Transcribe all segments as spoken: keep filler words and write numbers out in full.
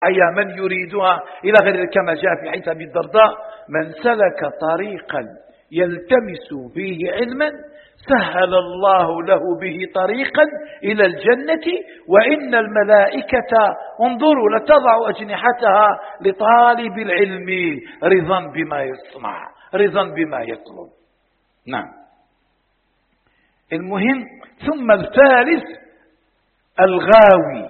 أي من يريدها إلى غير كما جاء في حديث أبي الدرداء: من سلك طريقا يلتمس فيه علما سهل الله له به طريقا إلى الجنة وإن الملائكة انظروا لتضع أجنحتها لطالب العلم رضا بما يصنع رضا بما يطلب. نعم. المهم ثم الثالث الغاوي.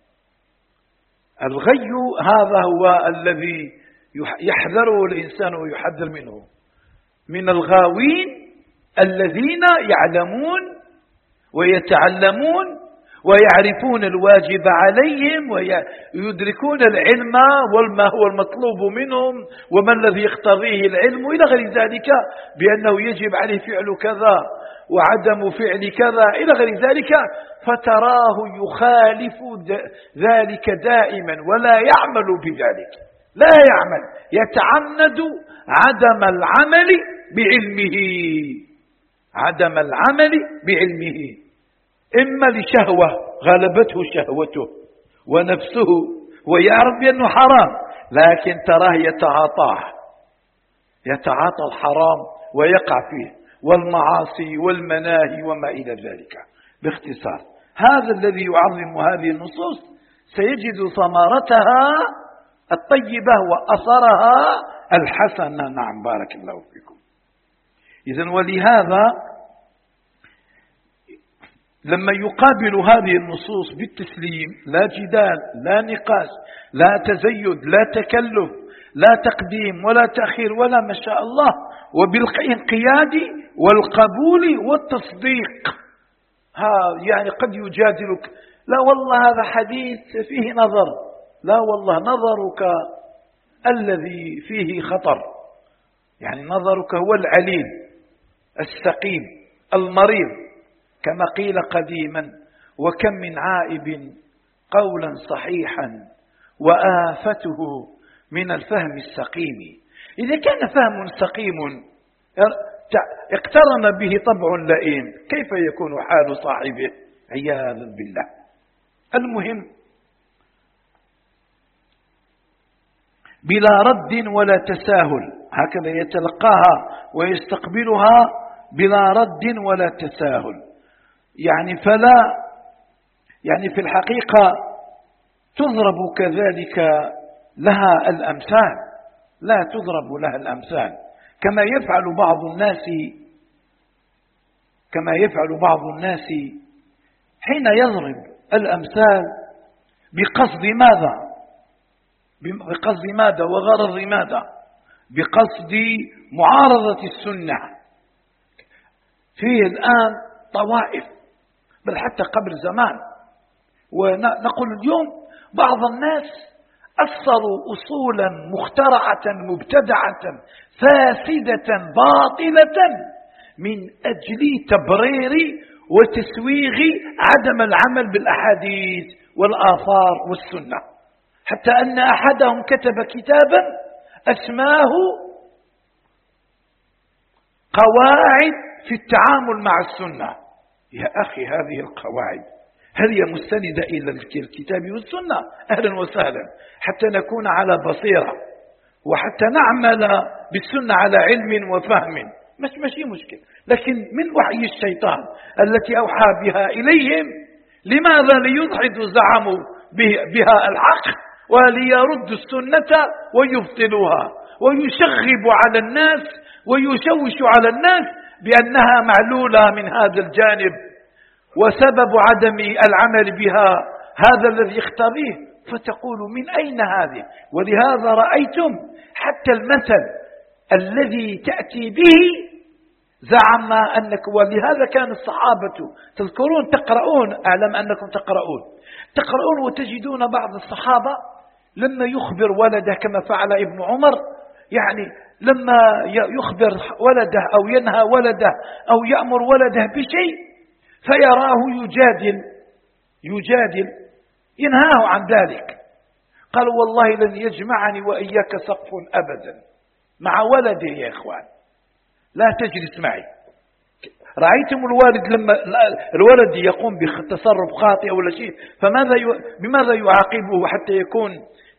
الغي هذا هو الذي يحذره الإنسان ويحذر منه، من الغاوين الذين يعلمون ويتعلمون ويعرفون الواجب عليهم ويدركون العلم وما هو المطلوب منهم وما الذي يقتضيه العلم إلى غير ذلك، بأنه يجب عليه فعل كذا وعدم فعل كذا إلى غير ذلك، فتراه يخالف ذلك دائما ولا يعمل بذلك، لا يعمل، يتعمد عدم العمل بعلمه عدم العمل بعلمه إما لشهوة غلبته شهوته ونفسه ويعرف بأنه حرام، لكن تراه يتعاطاه يتعاطى الحرام ويقع فيه والمعاصي والمناهي وما إلى ذلك. باختصار هذا الذي يعظم هذه النصوص سيجد ثمرتها الطيبة وأثرها الحسنة. نعم، بارك الله فيكم. إذن ولهذا لما يقابل هذه النصوص بالتسليم، لا جدال لا نقاش لا تزيد لا تكلف لا تقديم ولا تأخير ولا ما شاء الله، وبالانقياد والقبول والتصديق. ها يعني قد يجادلك: لا والله هذا حديث فيه نظر. لا والله نظرك الذي فيه خطر، يعني نظرك هو العليل السقيم المريض، كما قيل قديما: وكم من عائب قولا صحيحا وآفته من الفهم السقيم. إذا كان فهم سقيم اقترن به طبع لئيم، كيف يكون حال صاحبه؟ عياذا بالله. المهم بلا رد ولا تساهل، هكذا يتلقاها ويستقبلها بلا رد ولا تساهل. يعني فلا يعني في الحقيقة تضرب كذلك لها الأمثال، لا تضرب لها الأمثال كما يفعل بعض الناس كما يفعل بعض الناس حين يضرب الأمثال بقصد ماذا؟ بقصد ماذا وغرض ماذا؟ بقصد معارضة السنة. فيه الآن طوائف، بل حتى قبل زمان، ونقول اليوم بعض الناس أصلوا أصولا مخترعة مبتدعة فاسدة باطلة من أجل تبرير وتسويغ عدم العمل بالأحاديث والآثار والسنة، حتى أن أحدهم كتب كتابا أسماه قواعد في التعامل مع السنة. يا أخي هذه القواعد هل هي مستندة إلى الكتاب والسنة؟ أهلا وسهلا، حتى نكون على بصيرة وحتى نعمل بالسنة على علم وفهم، مش ماشي مشكل. لكن من وحي الشيطان التي أوحى بها إليهم، لماذا؟ ليضحدوا زعموا بها الحق وليردوا السنة ويبطلوها ويشغبوا على الناس ويشوشوا على الناس بأنها معلولة من هذا الجانب، وسبب عدم العمل بها هذا الذي يقتضيه، فتقول من أين هذه؟ ولهذا رأيتم حتى المثل الذي تأتي به زعم أنك، ولهذا كان الصحابة تذكرون تقرؤون، أعلم أنكم تقرؤون تقرؤون وتجدون بعض الصحابة لما يخبر ولده كما فعل ابن عمر، يعني لما يخبر ولده أو ينهى ولده أو يأمر ولده بشيء فيراه يجادل يجادل ينهاه عن ذلك، قال والله لن يجمعني وإياك سقف أبدا مع ولده. يا إخوان لا تجلس معي. رأيتم الوالد لما الولد يقوم بتصرف خاطئ ولا شيء، فماذا ي... بماذا يعاقبه حتى يكون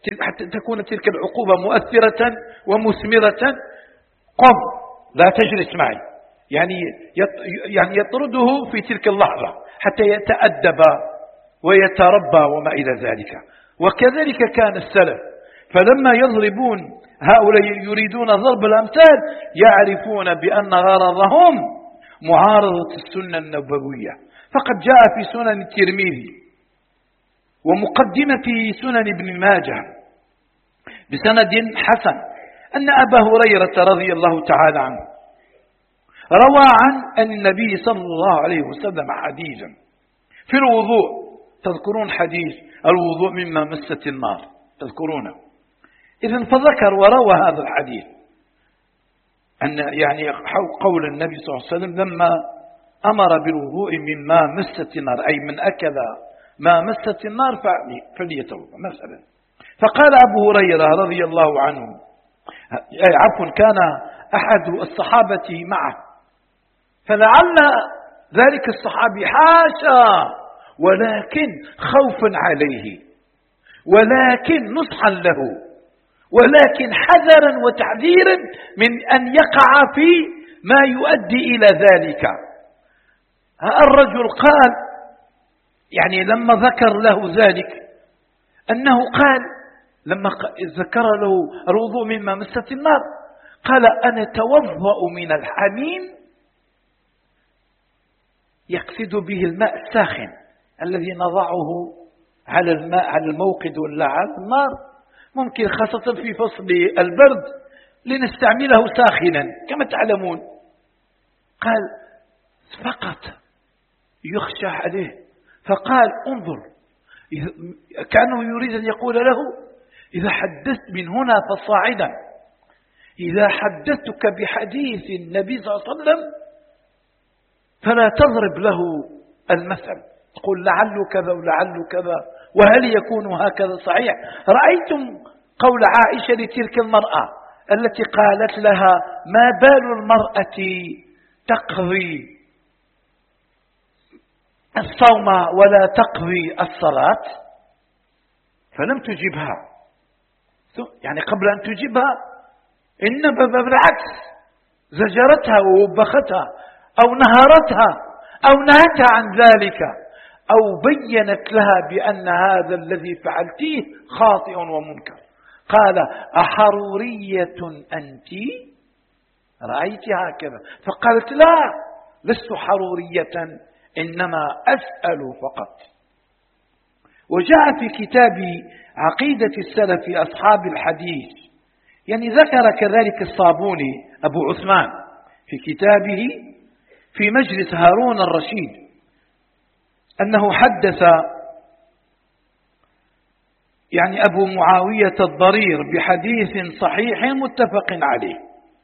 حتى تكون تلك العقوبة مؤثرة ومثمرة، قم لا تجلس معي، يعني يعني يطرده في تلك اللحظة حتى يتأدب ويتربى وما إلى ذلك. وكذلك كان السلف، فلما يضربون هؤلاء يريدون ضرب الأمثال يعرفون بأن غرضهم معارضة السنة النبوية. فقد جاء في سنن الترمذي ومقدمة سنن ابن ماجه بسند حسن أن أبا هريرة رضي الله تعالى عنه روى عن النبي صلى الله عليه وسلم حديثا في الوضوء. تذكرون حديث الوضوء مما مست النار، تذكرونه؟ إذن فذكر وروى هذا الحديث أن يعني قول النبي صلى الله عليه وسلم لما أمر بالوضوء مما مست النار، أي من أكل ما مست النار فليتوضأ مثلا. فقال أبو هريرة رضي الله عنه، عفوا كان أحد الصحابة معه، فلعل ذلك الصحابي حاشا ولكن خوفا عليه، ولكن نصحا له، ولكن حذرا وتحذيرا من أن يقع في ما يؤدي إلى ذلك. الرجل قال يعني لما ذكر له ذلك أنه قال لما ذكر له الوضوء مما مست النار قال أنا توضأ من الحميم، يقصد به الماء الساخن الذي نضعه على الماء على الموقد ولا على النار، ممكن خاصة في فصل البرد لنستعمله ساخنا كما تعلمون. قال فقط يخشى عليه، فقال انظر، كأنه يريد أن يقول له إذا حدثت من هنا فصاعدا، إذا حدثتك بحديث النبي صلى الله عليه وسلم فلا تضرب له المثل، تقول لعل كذا ولعل كذا وهل يكون هكذا صحيح. رأيتم قول عائشة لتلك المرأة التي قالت لها ما بال المرأة تقضي الصوم ولا تقضي الصلاة، فلم تجبها، يعني قبل أن تجيبها إنما بالعكس زجرتها ووبختها أو نهرتها أو نهتها عن ذلك أو بينت لها بأن هذا الذي فعلتيه خاطئ ومنكر. قال أحرورية أنت؟ رأيت هكذا؟ فقالت لا لست حرورية إنما أسأل فقط. وجاء في كتاب عقيدة السلف أصحاب الحديث، يعني ذكر كذلك الصابوني أبو عثمان في كتابه في مجلس هارون الرشيد أنه حدث يعني أبو معاوية الضرير بحديث صحيح متفق عليه.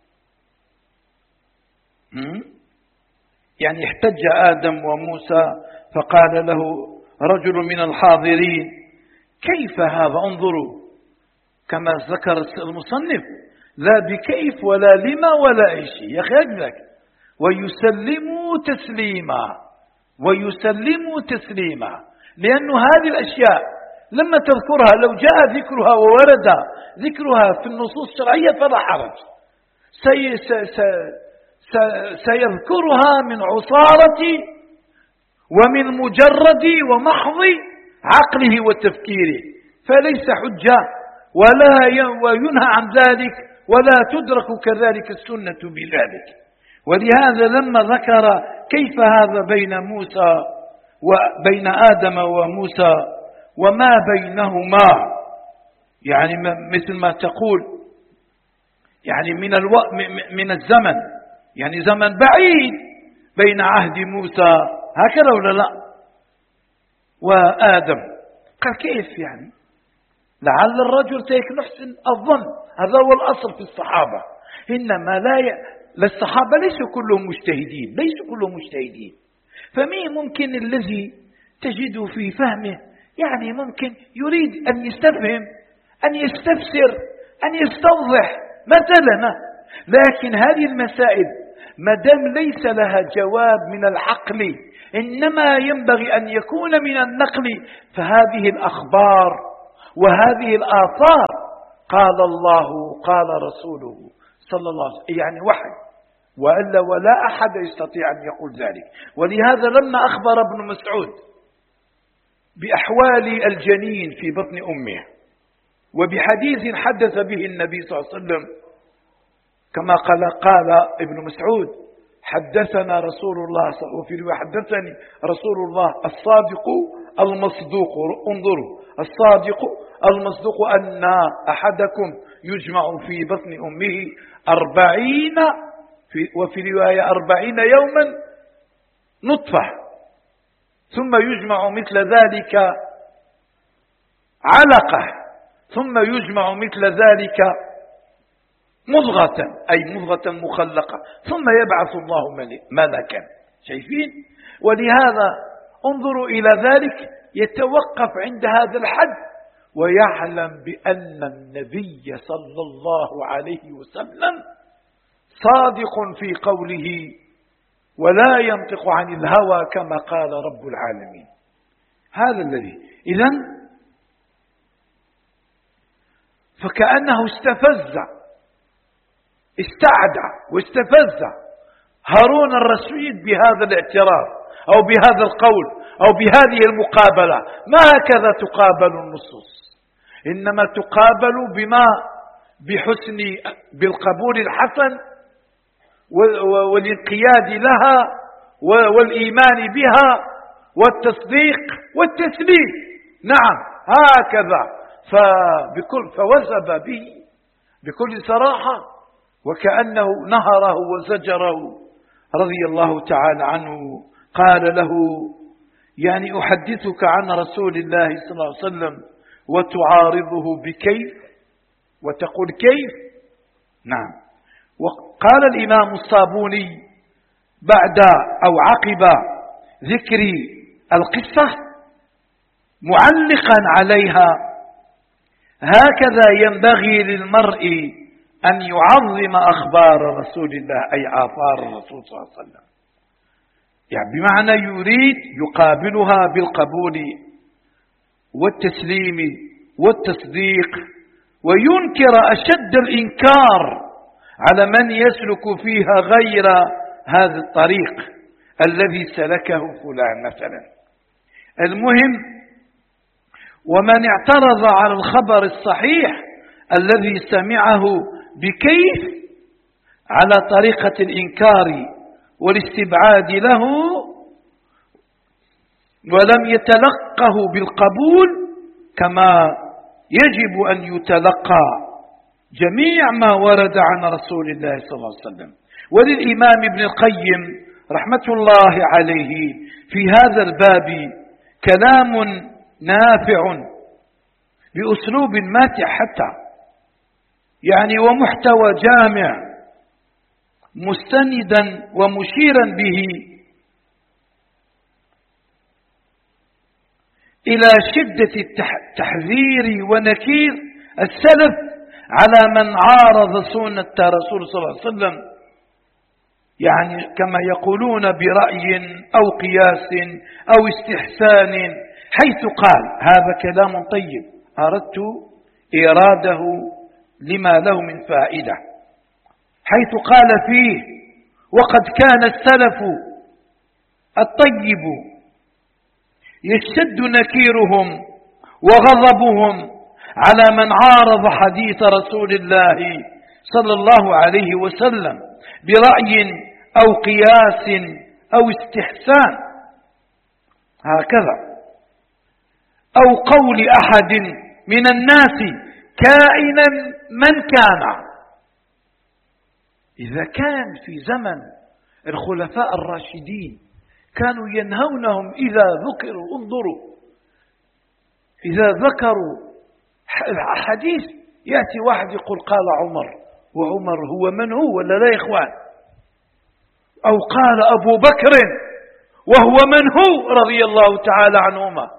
يعني احتج آدم وموسى فقال له رجل من الحاضرين كيف هذا؟ انظروا كما ذكر المصنف لا بكيف ولا لما ولا أي شيء يا أخي أجلك، ويسلموا تسليما ويسلموا تسليما، لأن هذه الأشياء لما تذكرها لو جاء ذكرها وورد ذكرها في النصوص الشرعية فلا حرج، سي سي سي سيذكرها من عصارة ومن مجرد ومحض عقله وتفكيره، فليس حجة ولا وينهى عن ذلك ولا تدرك كذلك السنة بذلك. ولهذا لما ذكر كيف هذا بين موسى وبين آدم وموسى وما بينهما، يعني مثل ما تقول يعني من الو... من الزمن، يعني زمن بعيد بين عهد موسى هكذا ولا لا وآدم. قال كيف يعني؟ لعل الرجل تيك نحسن الظن، هذا هو الأصل في الصحابة، إنما لا ي... للصحابة ليسوا كلهم مجتهدين، ليسوا كلهم مجتهدين، فمين ممكن الذي تجد في فهمه يعني ممكن يريد أن يستفهم أن يستفسر أن يستوضح مثلا، لكن هذه المسائل ما دام ليس لها جواب من العقل إنما ينبغي أن يكون من النقل، فهذه الأخبار وهذه الآثار قال الله قال رسوله صلى الله عليه وسلم، يعني وحي، وإلا ولا أحد يستطيع أن يقول ذلك. ولهذا لما أخبر ابن مسعود بأحوال الجنين في بطن أمه وبحديث حدث به النبي صلى الله عليه وسلم، كما قال قال ابن مسعود: حدثنا رسول الله، وفي رواية حدثني رسول الله الصادق المصدوق، انظروا، الصادق المصدوق أن أحدكم يجمع في بطن أمه أربعين في وفي رواية أربعين يوما نطفة، ثم يجمع مثل ذلك علقة، ثم يجمع مثل ذلك مضغة، أي مضغة مخلقة، ثم يبعث الله ملكا. شايفين؟ ولهذا انظروا إلى ذلك، يتوقف عند هذا الحد ويعلم بأن النبي صلى الله عليه وسلم صادق في قوله ولا ينطق عن الهوى كما قال رب العالمين. هذا الذي إذن فكأنه استفز استعدى واستفز هارون الرشيد بهذا الاعتراف أو بهذا القول أو بهذه المقابلة. ما هكذا تقابل النصوص، إنما تقابل بما بحسن بالقبول الحسن والانقياد لها والإيمان بها والتصديق والتسليم. نعم هكذا. فبكل فوثب به بكل صراحة، وكأنه نهره وزجره رضي الله تعالى عنه. قال له: يعني أحدثك عن رسول الله صلى الله عليه وسلم وتعارضه بكيف وتقول كيف؟ نعم. وقال الإمام الصابوني بعد أو عقب ذكر القصة معلقا عليها: هكذا ينبغي للمرء أن يعظم أخبار رسول الله، أي آثار الرسول صلى الله عليه وسلم، يعني بمعنى يريد يقابلها بالقبول والتسليم والتصديق، وينكر أشد الإنكار على من يسلك فيها غير هذا الطريق الذي سلكه فلان مثلا. المهم، ومن اعترض على الخبر الصحيح الذي سمعه بكيف على طريقة الإنكار والاستبعاد له ولم يتلقه بالقبول كما يجب أن يتلقى جميع ما ورد عن رسول الله صلى الله عليه وسلم. وللإمام ابن القيم رحمة الله عليه في هذا الباب كلام نافع بأسلوب ماتع حتى، يعني ومحتوى جامع مستندا ومشيرا به إلى شدة التحذير ونكير السلف على من عارض سنة الرسول صلى الله عليه وسلم، يعني كما يقولون برأي أو قياس أو استحسان، حيث قال هذا كلام طيب أردت إراده لما له من فائدة، حيث قال فيه: وقد كان السلف الطيب يشتد نكيرهم وغضبهم على من عارض حديث رسول الله صلى الله عليه وسلم برأي أو قياس أو استحسان، هكذا، أو قول أحد من الناس كائنا من كان. إذا كان في زمن الخلفاء الراشدين كانوا ينهونهم إذا ذكروا، انظروا، إذا ذكروا حديث يأتي واحد يقول قال عمر، وعمر هو من هو ولا لا يا إخوان؟ أو قال أبو بكر وهو من هو رضي الله تعالى عنهما.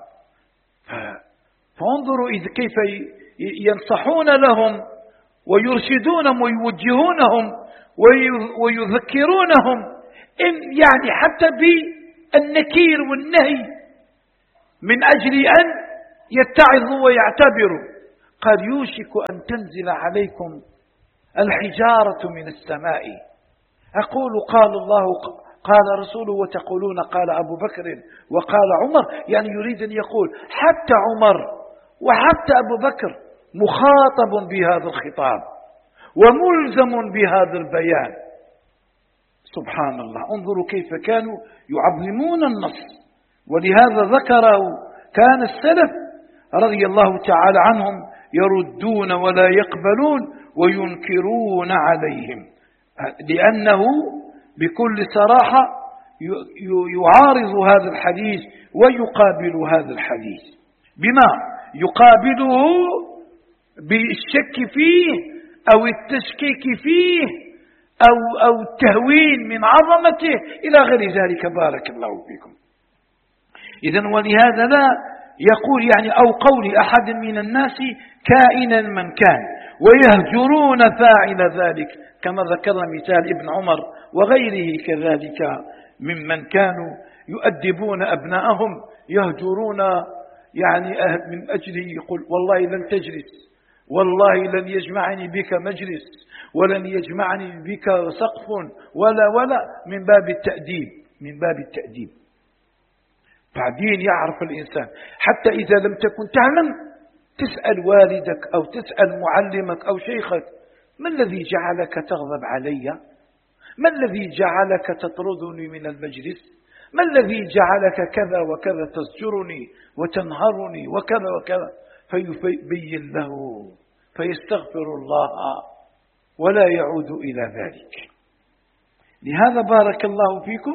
فانظروا إذ كيف ينصحون لهم ويرشدونهم ويوجهونهم ويذكرونهم، إن يعني حتى بالنكير والنهي من أجل أن يتعظوا ويعتبروا. قال يوشك أن تنزل عليكم الحجارة من السماء. أقول قال الله قال رسوله وتقولون قال أبو بكر وقال عمر، يعني يريد أن يقول حتى عمر وحتى أبو بكر مخاطب بهذا الخطاب وملزم بهذا البيان. سبحان الله، انظروا كيف كانوا يعظمون النص. ولهذا ذكره كان السلف رضي الله تعالى عنهم يردون ولا يقبلون وينكرون عليهم، لأنه بكل صراحة يعارض هذا الحديث ويقابل هذا الحديث بما يقابله بالشك فيه أو التشكيك فيه أو, أو التهوين من عظمته إلى غير ذلك. بارك الله فيكم. إذن ولهذا لا يقول يعني أو قول أحد من الناس كائنا من كان ويهجرون فاعل ذلك، كما ذكر مثال ابن عمر وغيره كذلك ممن كانوا يؤدبون أبناءهم يهجرون يعني من أجله، يقول والله لن تجلس، والله لن يجمعني بك مجلس، ولن يجمعني بك سقف، ولا ولا من باب التأديب، من باب التأديب. بعدين يعرف الإنسان حتى إذا لم تكن تعلم تسأل والدك أو تسأل معلمك أو شيخك: ما الذي جعلك تغضب علي؟ ما الذي جعلك تطردني من المجلس؟ ما الذي جعلك كذا وكذا تزجرني وتنهرني وكذا وكذا؟ فيبين له فيستغفر الله ولا يعود إلى ذلك. لهذا بارك الله فيكم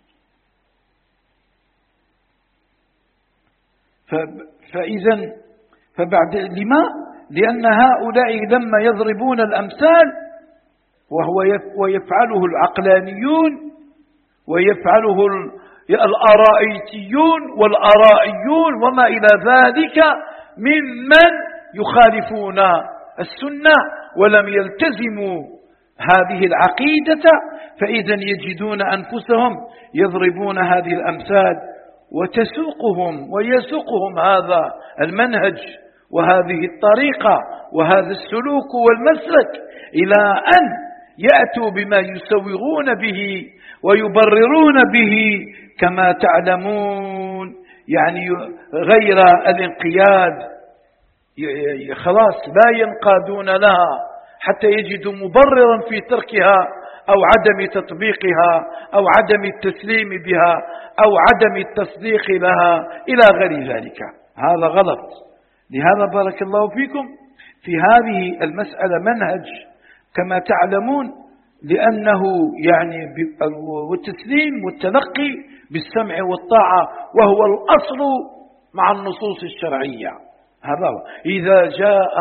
فإذا فبعد لما لأن هؤلاء لما يضربون الأمثال وهو ويفعله العقلانيون ويفعله الآرائيون والآرائيون وما إلى ذلك ممن يخالفون السنة ولم يلتزموا هذه العقيدة، فإذا يجدون أنفسهم يضربون هذه الأمثال وتسوقهم ويسوقهم هذا المنهج وهذه الطريقة وهذا السلوك والمسلك إلى أن يأتوا بما يسوغون به ويبررون به كما تعلمون، يعني غير الانقياد، خلاص لا ينقادون لها حتى يجدوا مبررا في تركها أو عدم تطبيقها أو عدم التسليم بها أو عدم التصديق لها إلى غير ذلك. هذا غلط. لهذا بارك الله فيكم في هذه المسألة منهج كما تعلمون، لأنه يعني والتسليم والتلقي بالسمع والطاعة وهو الأصل مع النصوص الشرعية. هذا إذا جاء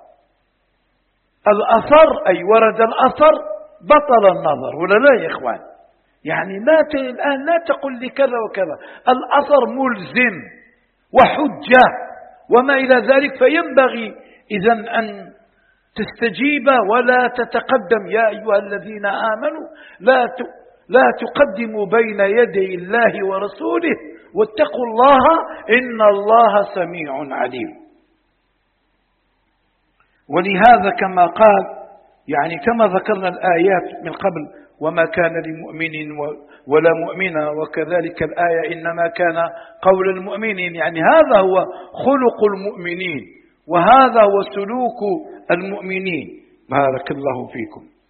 الأثر أي ورد الأثر بطل النظر، ولا لا يا إخوان؟ يعني لا ت... الآن لا تقل لي كذا وكذا، الأثر ملزم وحجة وما إلى ذلك، فينبغي إذن أن تستجيب ولا تتقدم. يا أيها الذين آمنوا لا ت... لا تقدموا بين يدي الله ورسوله واتقوا الله إن الله سميع عليم. ولهذا كما قال يعني كما ذكرنا الآيات من قبل: وما كان لمؤمن ولا مؤمنة، وكذلك الآية إنما كان قول المؤمنين، يعني هذا هو خلق المؤمنين وهذا هو سلوك المؤمنين. بارك الله فيكم.